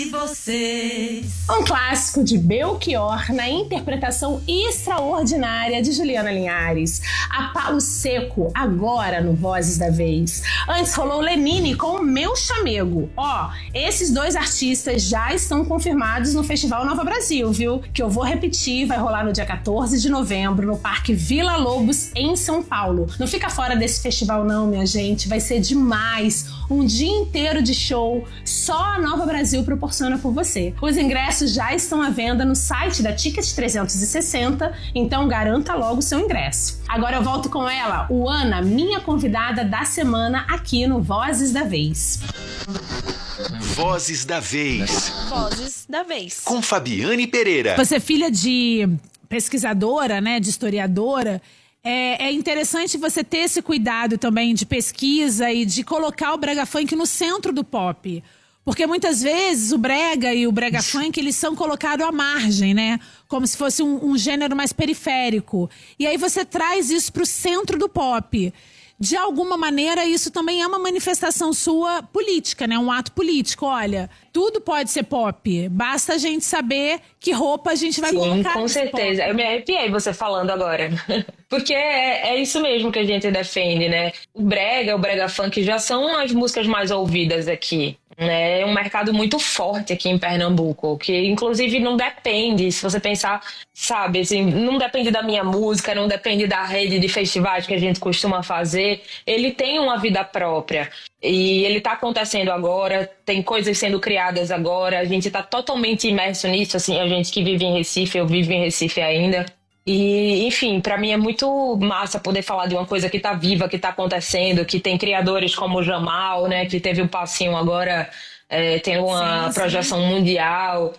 Vocês. Um clássico de Belchior na interpretação extraordinária de Juliana Linhares. A Palo Seco, agora no Vozes da Vez. Antes rolou Lenine com Meu Chamego. Esses dois artistas já estão confirmados no Festival Nova Brasil, viu? Que eu vou repetir, vai rolar no dia 14 de novembro no Parque Vila Lobos, em São Paulo. Não fica fora desse festival não, minha gente. Vai ser demais. Um dia inteiro de show. Só a Nova Brasil proporciona por você. Os ingressos já estão à venda no site da Ticket 360, então garanta logo o seu ingresso. Agora eu volto com ela, Ana, minha convidada da semana aqui no Vozes da Vez. Vozes da Vez. Vozes da Vez. Com Fabiane Pereira. Você é filha de pesquisadora, né, de historiadora. É interessante você ter esse cuidado também de pesquisa e de colocar o brega funk no centro do pop. Porque muitas vezes o brega e o brega funk, eles são colocados à margem, né? Como se fosse um gênero mais periférico. E aí você traz isso para o centro do pop. De alguma maneira, isso também é uma manifestação sua política, né? Um ato político. Olha, tudo pode ser pop. Basta a gente saber que roupa a gente vai colocar. Sim, com certeza. Eu me arrepiei você falando agora. Porque é isso mesmo que a gente defende, né? O brega funk já são as músicas mais ouvidas aqui. É um mercado muito forte aqui em Pernambuco, que inclusive não depende, se você pensar, sabe, assim, não depende da minha música, não depende da rede de festivais que a gente costuma fazer, ele tem uma vida própria e ele está acontecendo agora, tem coisas sendo criadas agora, a gente está totalmente imerso nisso, assim, a gente que vive em Recife, eu vivo em Recife ainda. E, enfim, para mim é muito massa poder falar de uma coisa que tá viva, que tá acontecendo, que tem criadores como o Jamal, né, que teve um passinho agora, tendo uma projeção mundial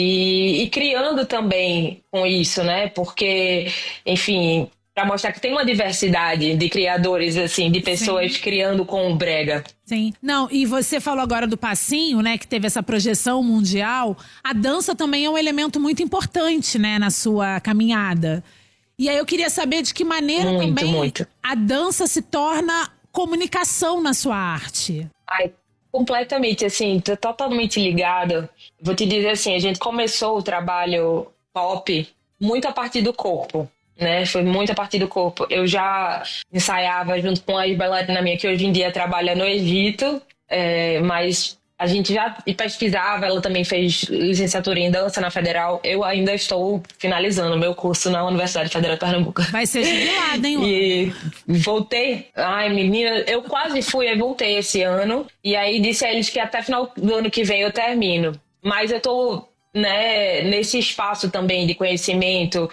e criando também com isso, né, porque, enfim, para mostrar que tem uma diversidade de criadores, assim, de pessoas criando com o brega. Sim. Não, e você falou agora do passinho, né, que teve essa projeção mundial. A dança também é um elemento muito importante, né, na sua caminhada. E aí eu queria saber de que maneira a dança se torna comunicação na sua arte. Ai, completamente, assim, tô totalmente ligada. Vou te dizer assim, a gente começou o trabalho pop muito a partir do corpo. Né? Foi muito a partir do corpo. Eu já ensaiava junto com a bailarina minha, que hoje em dia trabalha no Egito, mas a gente já pesquisava, ela também fez licenciatura em dança na Federal. Eu ainda estou finalizando o meu curso na Universidade Federal de Pernambuco. Vai ser jubilada, hein? E voltei. Ai, menina, eu quase fui, aí voltei esse ano. E aí disse a eles que até final do ano que vem eu termino. Mas eu tô, né, nesse espaço também de conhecimento,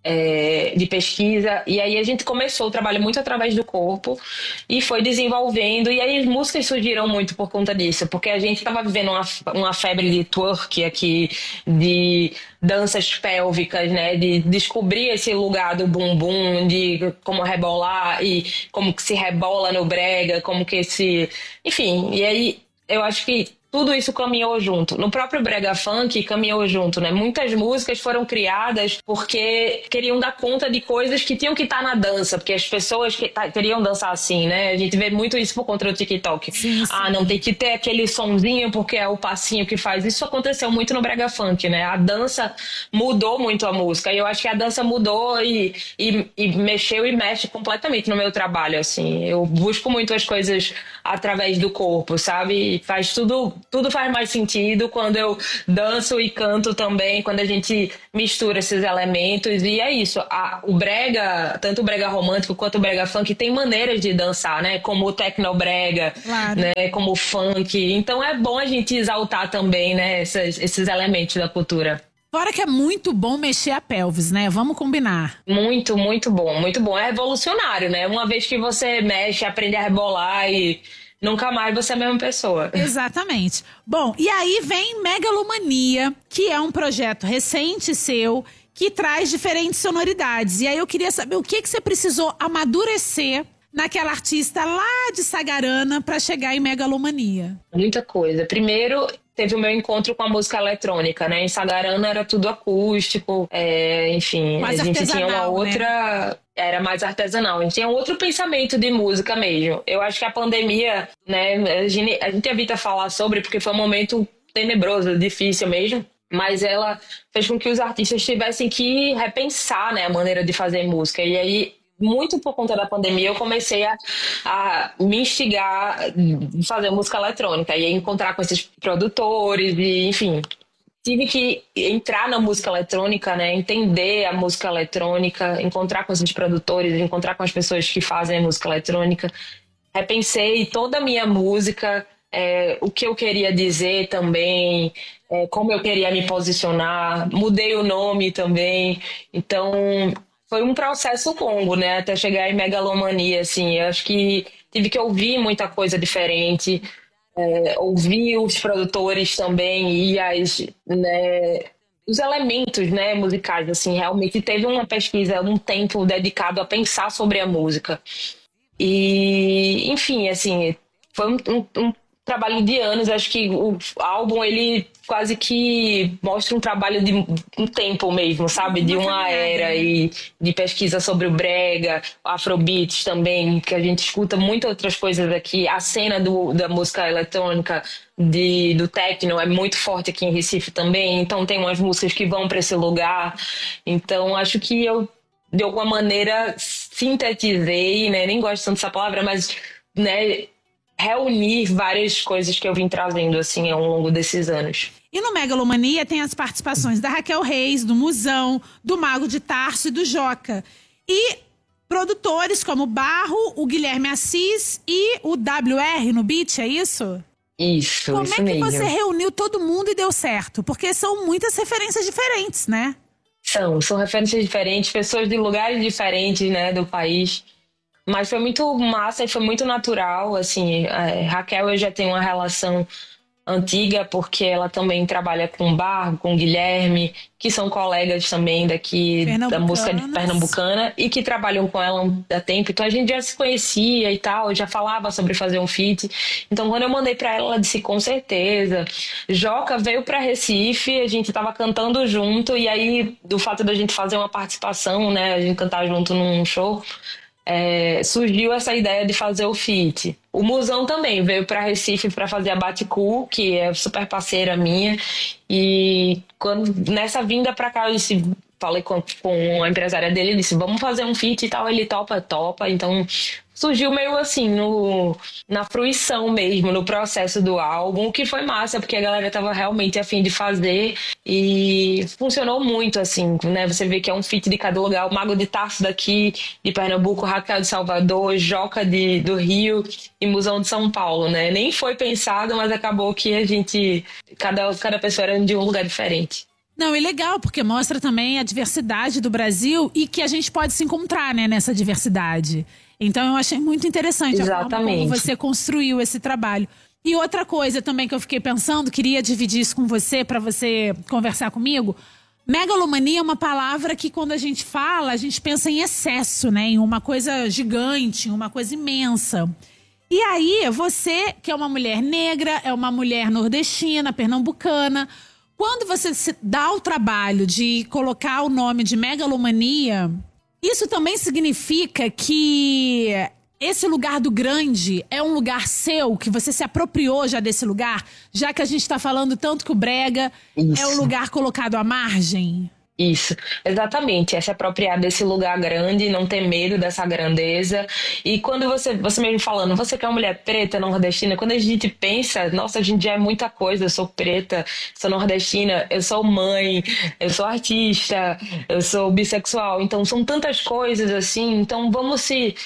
de pesquisa, e aí a gente começou o trabalho muito através do corpo e foi desenvolvendo, e aí as músicas surgiram muito por conta disso, porque a gente estava vivendo uma febre de twerk aqui, de danças pélvicas, né, de descobrir esse lugar do bumbum, de como rebolar e como que se rebola no brega, como que se... Enfim, e aí eu acho que tudo isso caminhou junto. No próprio brega funk caminhou junto, né? Muitas músicas foram criadas porque queriam dar conta de coisas que tinham que estar na dança, porque as pessoas queriam dançar assim, né? A gente vê muito isso por conta do TikTok. Sim. Não tem que ter aquele sonzinho porque é o passinho que faz. Isso aconteceu muito no brega funk, né? A dança mudou muito a música. E eu acho que a dança mudou e mexeu e mexe completamente no meu trabalho, assim. Eu busco muito as coisas através do corpo, sabe? E faz tudo faz mais sentido quando eu danço e canto também, quando a gente mistura esses elementos. E é isso, o brega, tanto o brega romântico quanto o brega funk, tem maneiras de dançar, né? Como o tecnobrega, claro, né? Como o funk. Então é bom a gente exaltar também, né? Esses elementos da cultura. Fora que é muito bom mexer a pelvis, né? Vamos combinar. Muito, muito bom, muito bom. É revolucionário, né? Uma vez que você mexe, aprende a rebolar e nunca mais você é a mesma pessoa. Exatamente. Bom, e aí vem Megalomania, que é um projeto recente seu, que traz diferentes sonoridades. E aí eu queria saber o que você precisou amadurecer naquela artista lá de Sagarana para chegar em Megalomania. Muita coisa. Primeiro, teve o meu encontro com a música eletrônica, né? Em Sagarana era tudo acústico, enfim, mais a gente tinha uma outra... Né? Era mais artesanal. A gente tinha outro pensamento de música mesmo. Eu acho que a pandemia, né? A gente evita falar sobre, porque foi um momento tenebroso, difícil mesmo. Mas ela fez com que os artistas tivessem que repensar, né, a maneira de fazer música. E aí, muito por conta da pandemia, eu comecei a me instigar a fazer música eletrônica e encontrar com esses produtores e, enfim, tive que entrar na música eletrônica, né, entender a música eletrônica, encontrar com esses produtores, encontrar com as pessoas que fazem a música eletrônica. Repensei toda a minha música, o que eu queria dizer também, como eu queria me posicionar, mudei o nome também. Então, foi um processo longo, né, até chegar em Megalomania, assim. Eu acho que tive que ouvir muita coisa diferente, ouvir os produtores também e os elementos, né, musicais, assim. Realmente teve uma pesquisa, um tempo dedicado a pensar sobre a música. E, enfim, assim, foi um trabalho de anos. Acho que o álbum, ele quase que mostra um trabalho de um tempo mesmo, sabe? De uma era e de pesquisa sobre o brega, afrobeats também, que a gente escuta muitas outras coisas aqui. A cena da música eletrônica, do techno é muito forte aqui em Recife também, então tem umas músicas que vão para esse lugar. Então, acho que eu, de alguma maneira, sintetizei, né? Nem gosto tanto dessa palavra, mas, né, reunir várias coisas que eu vim trazendo, assim, ao longo desses anos. E no Megalomania tem as participações da Raquel Reis, do Musão, do Mago de Tarso e do Joca. E produtores como o Barro, o Guilherme Assis e o WR no beat, é isso? Isso, Como isso é que mesmo. você reuniu todo mundo e deu certo? Porque são muitas referências diferentes, né? São referências diferentes, pessoas de lugares diferentes, né, do país. Mas foi muito massa e foi muito natural, assim. Raquel, eu já tenho uma relação antiga, porque ela também trabalha com o Barro, com o Guilherme, que são colegas também daqui da música de pernambucana e que trabalham com ela há tempo. Então a gente já se conhecia e tal, já falava sobre fazer um feat. Então quando eu mandei pra ela, ela disse com certeza. Joca veio pra Recife, a gente tava cantando junto, e aí do fato da gente fazer uma participação, né, a gente cantar junto num show, surgiu essa ideia de fazer o feat. O Musão também veio para Recife para fazer a Baticu, que é super parceira minha, e nessa vinda para cá eu falei com a empresária dele, disse, vamos fazer um feat e tal, ele topa, então surgiu meio assim, na fruição mesmo, no processo do álbum, o que foi massa, porque a galera tava realmente a fim de fazer e funcionou muito, assim, né? Você vê que é um feat de cada lugar, o Mago de Tarso daqui, de Pernambuco, Raquel de Salvador, Joca do Rio e Musão de São Paulo, né? Nem foi pensado, mas acabou que a gente, cada pessoa era de um lugar diferente. Não, e legal, porque mostra também a diversidade do Brasil e que a gente pode se encontrar, né, nessa diversidade. Então eu achei muito interessante a forma como você construiu esse trabalho. E outra coisa também que eu fiquei pensando, queria dividir isso com você, para você conversar comigo. Megalomania é uma palavra que quando a gente fala, a gente pensa em excesso, né, em uma coisa gigante, em uma coisa imensa. E aí, você, que é uma mulher negra, é uma mulher nordestina, pernambucana, quando você se dá o trabalho de colocar o nome de Megalomania, isso também significa que esse lugar do grande é um lugar seu, que você se apropriou já desse lugar, já que a gente está falando tanto que o brega é um lugar colocado à margem? Isso, exatamente, é se apropriar desse lugar grande, não ter medo dessa grandeza. E quando você mesmo falando, você que é uma mulher preta, nordestina, quando a gente pensa, nossa, a gente já é muita coisa, eu sou preta, sou nordestina, eu sou mãe, eu sou artista, eu sou bissexual, então são tantas coisas assim, então vamos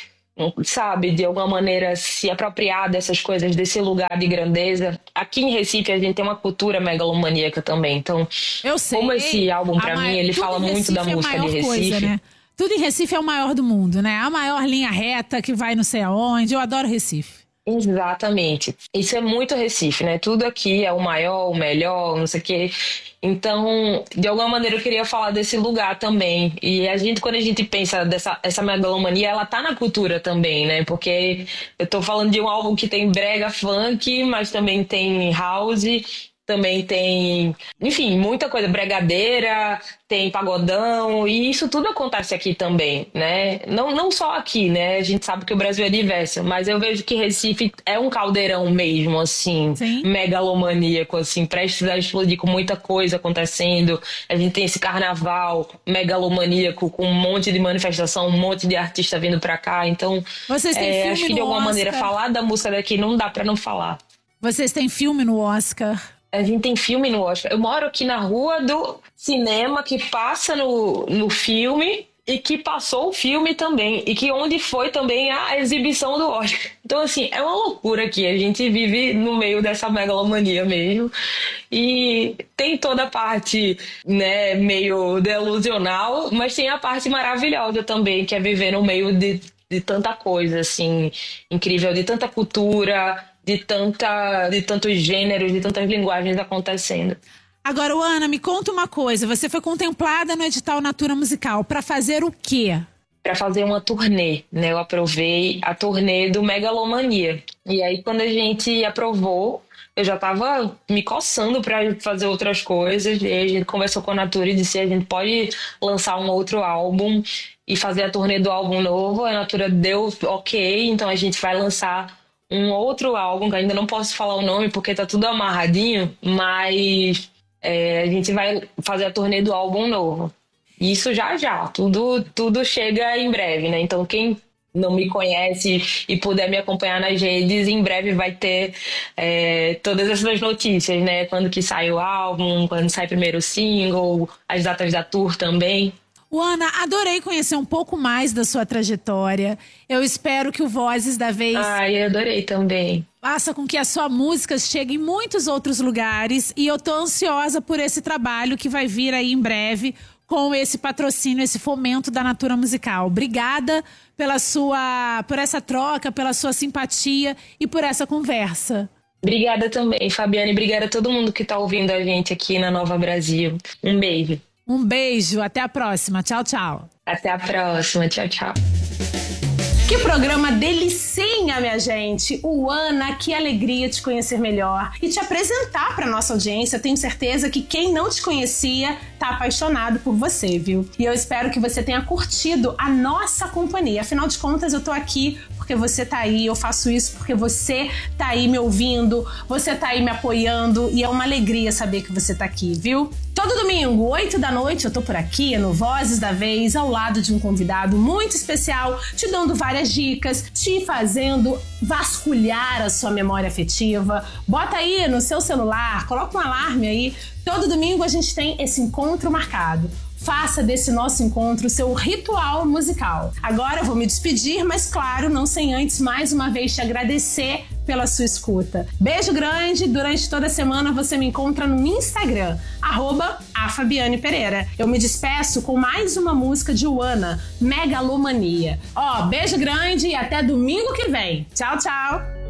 sabe, de alguma maneira se apropriar dessas coisas, desse lugar de grandeza. Aqui em Recife a gente tem uma cultura megalomaníaca também, então eu sei, como esse álbum pra mim, ele fala muito da música de Recife. Coisa, né? Tudo em Recife é o maior do mundo, né? A maior linha reta que vai não sei aonde, eu adoro Recife. Exatamente, isso é muito Recife, né? Tudo aqui é o maior, o melhor, não sei o quê. Então, de alguma maneira eu queria falar desse lugar também. E quando a gente pensa essa megalomania, ela tá na cultura também, né? Porque eu tô falando de um álbum que tem brega, funk, mas também tem house também tem, enfim, muita coisa, bregadeira, tem pagodão, e isso tudo acontece aqui também, né? Não só aqui, né? A gente sabe que o Brasil é diverso, mas eu vejo que Recife é um caldeirão mesmo, assim, Sim. megalomaníaco, assim, prestes a explodir, com muita coisa acontecendo. A gente tem esse carnaval megalomaníaco com um monte de manifestação, um monte de artista vindo pra cá, então Vocês têm filme acho que no de alguma maneira Oscar. falar da música daqui não dá pra não falar. Vocês têm filme no Oscar. A gente tem filme no Oscar. Eu moro aqui na rua do cinema que passa no filme e que passou o filme também. E que onde foi também a exibição do Oscar. Então, assim, é uma loucura aqui. A gente vive no meio dessa megalomania mesmo. E tem toda a parte, né, meio delusional, mas tem a parte maravilhosa também, que é viver no meio de tanta coisa, assim, incrível, de tanta cultura, de tantos gêneros, de tantas linguagens acontecendo. Agora, Ana, me conta uma coisa. Você foi contemplada no edital Natura Musical para fazer o quê? Para fazer uma turnê, né? Eu aprovei a turnê do Megalomania. E aí, quando a gente aprovou, eu já estava me coçando para fazer outras coisas. E aí a gente conversou com a Natura e disse: a gente pode lançar um outro álbum e fazer a turnê do álbum novo. A Natura deu ok, então a gente vai lançar um outro álbum, que ainda não posso falar o nome porque tá tudo amarradinho, mas a gente vai fazer a turnê do álbum novo. Isso já, tudo chega em breve, né? Então quem não me conhece e puder me acompanhar nas redes, em breve vai ter todas essas notícias, né? Quando que sai o álbum, quando sai primeiro o single, as datas da tour também. Ana, adorei conhecer um pouco mais da sua trajetória. Eu espero que o Vozes da Vez Eu adorei também. faça com que a sua música chegue em muitos outros lugares. E eu tô ansiosa por esse trabalho que vai vir aí em breve com esse patrocínio, esse fomento da Natura Musical. Obrigada por essa troca, pela sua simpatia e por essa conversa. Obrigada também, Fabiane. Obrigada a todo mundo que tá ouvindo a gente aqui na Nova Brasil. Um beijo. Um beijo, até a próxima. Tchau, tchau. Até a próxima. Tchau, tchau. Que programa delicinha, minha gente! Ana, que alegria te conhecer melhor e te apresentar para nossa audiência. Eu tenho certeza que quem não te conhecia tá apaixonado por você, viu? E eu espero que você tenha curtido a nossa companhia. Afinal de contas, eu tô aqui porque você tá aí, eu faço isso porque você tá aí me ouvindo, você tá aí me apoiando e é uma alegria saber que você tá aqui, viu? Todo domingo, 8 da noite, eu tô por aqui no Vozes da Vez, ao lado de um convidado muito especial, te dando várias dicas, te fazendo vasculhar a sua memória afetiva. Bota aí no seu celular, coloca um alarme aí. Todo domingo a gente tem esse encontro marcado. Faça desse nosso encontro seu ritual musical. Agora eu vou me despedir, mas claro, não sem antes mais uma vez te agradecer pela sua escuta. Beijo grande, durante toda a semana você me encontra no Instagram, @afabianepereira. Eu me despeço com mais uma música de Ana, Megalomania. Beijo grande e até domingo que vem. Tchau, tchau!